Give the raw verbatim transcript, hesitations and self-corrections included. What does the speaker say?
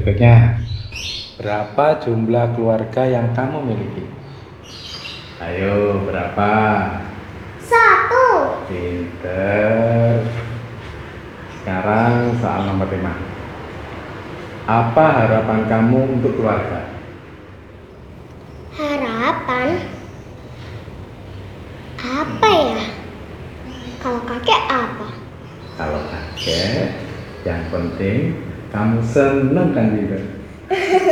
berikutnya. Berapa jumlah keluarga yang kamu miliki? Ayo, berapa? Satu. Pinter. Sekarang soal nomor lima. Apa harapan kamu untuk keluarga? Harapan apa ya? Kalau kakek apa? Kalau kakek, yang penting kamu seneng kan gitu.